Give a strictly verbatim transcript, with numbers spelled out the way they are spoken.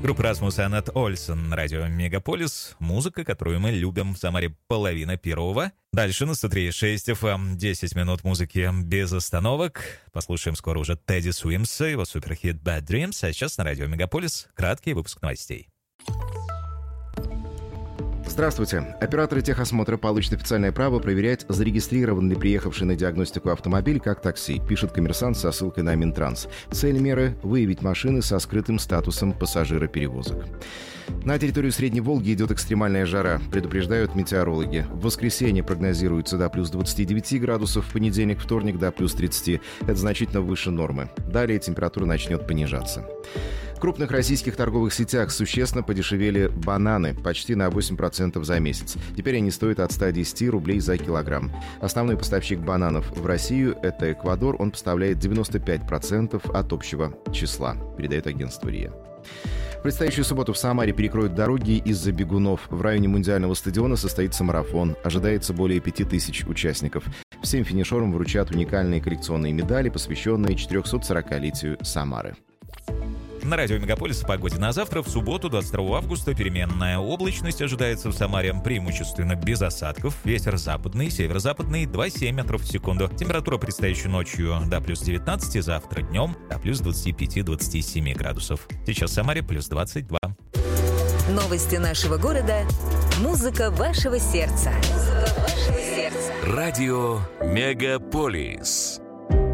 Группа Расмус и Аннет Ольсен, радио Мегаполис. Музыка, которую мы любим в Самаре, половина первого. Дальше на сто три и шесть эф эм десять минут музыки без остановок. Послушаем скоро уже Тедди Суимса, его суперхит Bad Dreams. А сейчас на радио Мегаполис краткий выпуск новостей. Здравствуйте. Операторы техосмотра получат официальное право проверять, зарегистрирован ли приехавший на диагностику автомобиль как такси, пишет «Коммерсант» со ссылкой на Минтранс. Цель меры – выявить машины со скрытым статусом пассажира-перевозок. На территорию Средней Волги идет экстремальная жара, предупреждают метеорологи. В воскресенье прогнозируется до плюс двадцати девяти градусов, в понедельник, вторник до плюс тридцати. Это значительно выше нормы. Далее температура начнет понижаться. В крупных российских торговых сетях существенно подешевели бананы, почти на восемь процентов за месяц. Теперь они стоят от ста десяти рублей за килограмм. Основной поставщик бананов в Россию – это Эквадор. Он поставляет девяносто пять процентов от общего числа, передает агентство РИА. В предстоящую субботу в Самаре перекроют дороги из-за бегунов. В районе мундиального стадиона состоится марафон. Ожидается более пяти тысяч участников. Всем финишерам вручат уникальные коллекционные медали, посвященные четырехсотсорокалетию Самары. На радио Мегаполис о погоде на завтра. В субботу, двадцать второго августа, переменная облачность ожидается в Самаре, преимущественно без осадков. Ветер западный, северо-западный, два целых семь метров в секунду. Температура предстоящей ночью до плюс девятнадцати, завтра днем до плюс двадцати пяти — двадцати семи градусов. Сейчас в Самаре плюс двадцать два. Новости нашего города. Музыка вашего сердца. Музыка вашего сердца. Радио Мегаполис.